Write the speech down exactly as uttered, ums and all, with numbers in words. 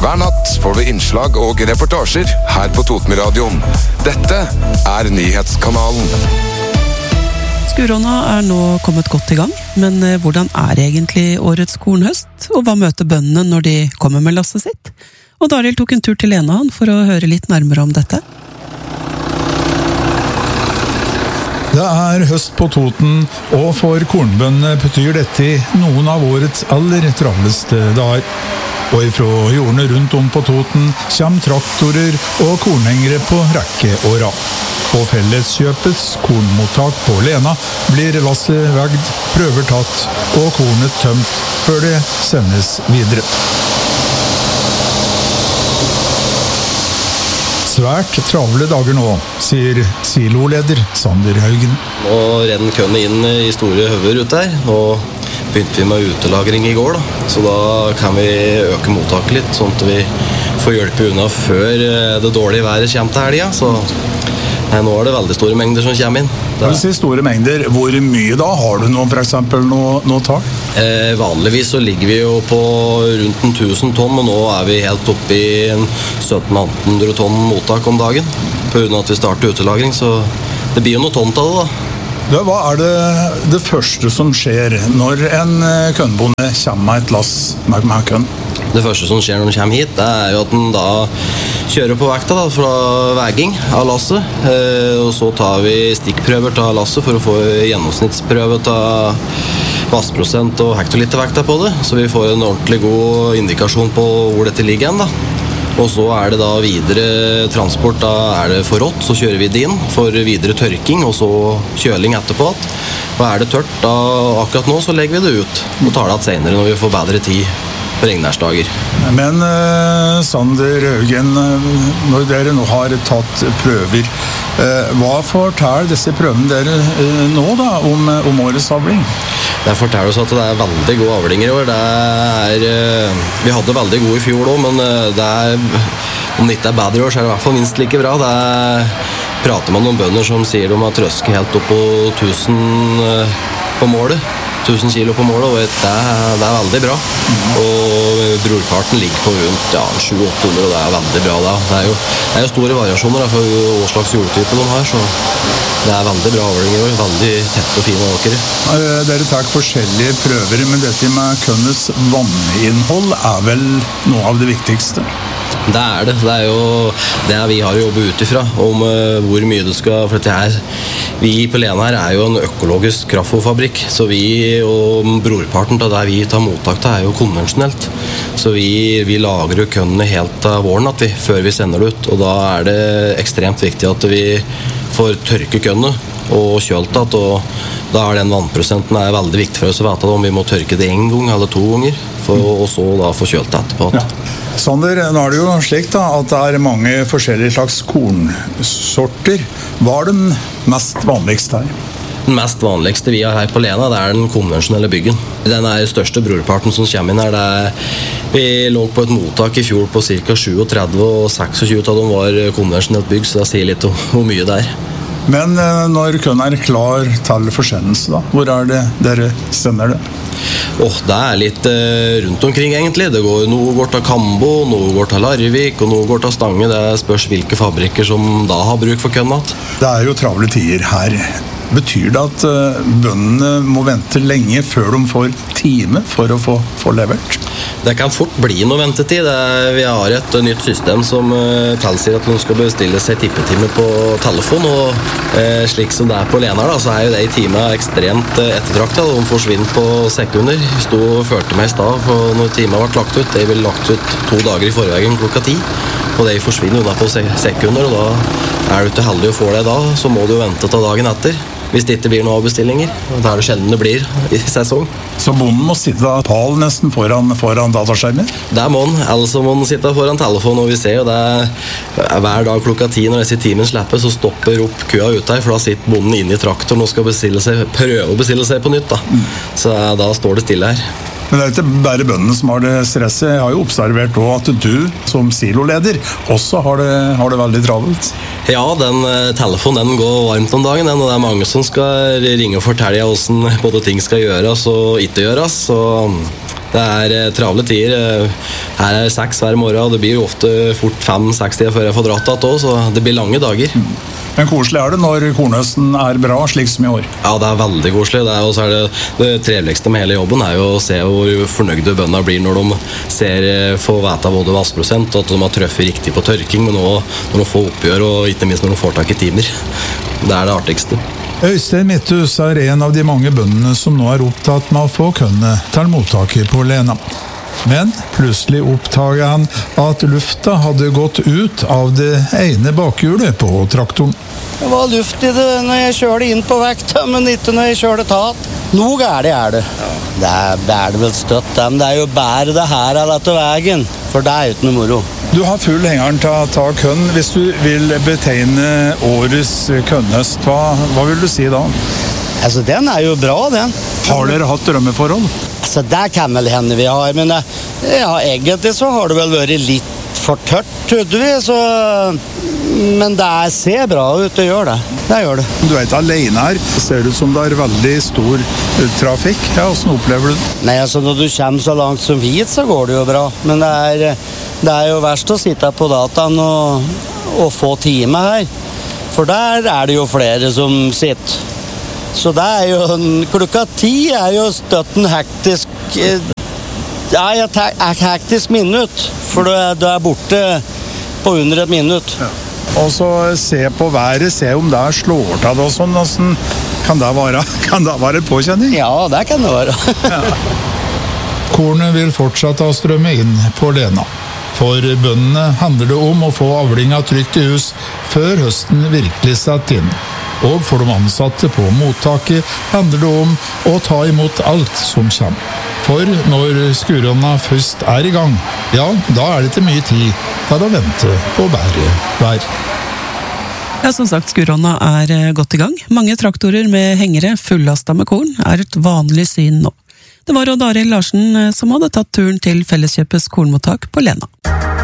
Hver natt får du innslag og reportasjer her på Totenradioen. Dette er Nyhetskanalen. Skuronna er nå kommet godt i gang, men hvordan er egentlig årets kornhøst? Og hva møter bøndene når de kommer med lasset sitt? Og Dariel tok en tur til Lenahan for å høre litt nærmere om dette. Det er høst på Toten, og for kornbøndene betyr dette noen av årets aller travleste dager. Og ifra jordene rundt om på Toten kommer traktorer og kornhengere på rekke og rad. På Felleskjøpets kornmottak på Lena blir lasset vegd, prøver tatt og kornet tømt før det sendes videre. Svært travle dager nå, sier siloleder Sander Haugen. Nå renner køene inn i store høver ut der. Nå begynte vi med utelagring i går, da. Så da kan vi øke mottaket litt, sånn at vi får hjelpe unna før det dårlige været kommer til helga. Så nei, nå er det veldig store mengder som kommer inn. Når du sier store mengder, hvor mye da? Har du noe, for eksempel noe, noe tall? Eh, vanligvis så ligger vi jo på rundt en tusen tonn, og nå er vi helt oppe i en sytten til atten hundre tonn mottak om dagen. På grunn av at vi starter utelagring, så det blir jo noe tonn av det da. Da, hva er det, det første som skjer når en kønnbonde kommer med et lass med, med kønn? Det første som skjer når den kommer hit, det er jo at den da kjører på vekta da, fra vegging av lasset. Eh, og så tar vi stikkprøver av lasset for å få gjennomsnittsprøve av vassprosent og hektolitervekta på det. Så vi får en ordentlig god indikasjon på hvor dette ligger igjen da. Og så er det da videre transport, da er det for rått, så kjører vi det inn for videre tørking, og så kjøling etterpå. Og er det tørt, da akkurat nå så legger vi det ut, og tar det at senere når vi får bedre tid på regnværsdager. Men uh, Sander Haugen, når dere nå har tatt prøver, uh, hva forteller disse prøvene dere uh, nå da, om, om årets avling? Det forteller oss at det er veldig gode avlinger i år. Det er, uh, vi hadde veldig gode i fjor også, men uh, det er, om det ikke er bedre i år, så er det i hvert fall minst like bra. Det er, prater man om bønder som sier de har trøsket helt opp på tusen uh, på målet. tusen kilo på målet, og det er, det er veldig bra. Og brorparten ligger på rundt ja, sju til åtte hundre, og det er veldig bra da. Det er jo, det er jo store variasjoner da, for hva slags jordtype de har, så det er veldig bra avlinger og veldig tett og fine åkere. Dere tar forskjellige prøver, men dette med kønnets vanninnhold er vel noe av det viktigste? Det er det. Det er jo det vi har å jobbe ut ifra, om uh, hvor mye du skal, for dette her, vi på Lena her er jo en økologisk kraftfôrfabrikk, så vi og brorparten av det vi tar mottak til er jo konvensjonelt. Så vi, vi lager jo kønnene helt av våren at vi, før vi sender det ut, og da er det ekstremt viktig at vi får tørke kønnene og kjølt at, og da er den vannprosenten er veldig viktig for oss å vite om vi må tørke det en gang eller to ganger, for, og så da få kjølt det etterpå. Ja. Sander, nå er det jo slik da, at det er mange forskjellige slags kornsorter. Hva er den mest vanligste her? Den mest vanligste vi har her på Lena, det er den konvensjonelle byggen. Den er største brorparten som kommer inn her. Det er, vi lå på et mottak i fjor på ca. syttisju, og tjueseks av dem var konvensjonelt bygg, så det sier litt om hvor mye det er. Men når kønnen er klar til forsendelse da, hvor er det dere sender det? Oh, det er litt eh, rundt omkring egentlig. Det går, noe går til Kambo, noe går til Larvik, og noe går til Stange. Det spørs hvilke fabrikker som da har bruk for kønnet. Det er jo travle tider her. Betyr det at uh, bøndene må vente lenge før de får time for å få, få levert? Det kan fort bli noe ventetid. Er, vi har et uh, nytt system som uh, tilsier at de skal bestille seg tippetime på telefon, og uh, slik som det er på Lena, da, så er jo det i timen ekstremt uh, ettertraktet. De forsvinner på sekunder. Jeg sto og førte meg i stad for når timen ble lagt ut. Det ble lagt ut to dager i forveien klokka ti, og det forsvinner unna på sekunder, og da er du ikke heldig å få det da, så må du vente til dagen etter. Hvis det ikke blir noen avbestillinger, og da er det sjelden det blir i sesong. Så bonden må sitte pal nesten foran, foran dataskjermen? Det må han, ellers må han sitte foran telefonen, og vi ser jo det hver dag klokka ti når disse timen slipper, så stopper opp køa ut her, for da sitter bonden inne i traktoren og skal bestille seg, prøve å bestille seg på nytt da. Mm. Så da står det stille her. Men det er ikke bare bøndene som har det stresset. Jeg har jo observert også at du som siloleder også har det, har det veldig travelt. Ja, den telefonen den går varmt om dagen, den, og det er mange som skal ringe og fortelle hvordan både ting skal gjøres og ikke gjøres. Så Det er eh, travle tider. Her er seks hver morgen, og det blir jo ofte fort fem-seks tider før jeg får dratt det også, så det blir lange dager. Men koselig er det når kornhøsten er bra, slik som i år? Ja, det er veldig koselig. Det, er, også er det, det triveligste med hele jobben er jo å se hvor fornøyde bøndene blir når de ser, får vite både vassprosent, og at de har trøffet riktig på tørking, men også når de får oppgjør, og ikke minst når de får tak i timer. Det er det artigste. Øystein Midthus er en av de mange bøndene som nå er opptatt med å få kønne til mottaket på Lena. Men plutselig oppdaget han at lufta hadde gått ut av det ene bakhjulet på traktoren. Det var luft i det når jeg kjørte inn på vekta, men ikke når jeg kjørte tatt. Noe gærlig er det. Det er, det er det vel støtt, men det er jo bare det her av dette veien, for det er uten moro. Du har full hengeren til å ta kønn. Hvis du vil betegne årets kønnhøst, hva, hva vil du si da? Altså, den er jo bra, den. Har dere hatt drømmeforhold? Altså, det kan vel hende vi har, men ja, egentlig så har det vel vært litt for tørt, trodde vi, så... Men det ser bra ut, det gjør det. Det gjør det. Du er ikke alene her. Det ser ut som det er veldig stor trafikk. Ja, hvordan opplever du det? Nei, altså, når du kommer så langt som hit, så går det jo bra. Men det er, det er jo verst å sitte på dataen og, og få time her. For der er det jo flere som sitter. Så det er jo, klokka ti er jo støtten hektisk, ja, et hektisk minutt, for du er, du er borte på under et minutt. Ja. Og så se på været, se om det er slår til det og sånn, hvordan kan det være, kan det være et påkjenning? Ja, det kan det være. Ja. Kornet vil fortsatt ha strømme inn på Lena. For bøndene handler det om å få avlinga trygt i hus før høsten virkelig satt inn. Og for de ansatte på mottaket handler det om å ta imot alt som kommer. For når skuronna først er i gang, ja, da er det ikke mye tid til å vente på bedre vær. Ja, som sagt, skuronna er godt i gang. Mange traktorer med hengere fullastet med korn er et vanlig syn nå. Det var Odd Arild Larsen som hadde tatt turen til Felleskjøpets kornmottak på Lena.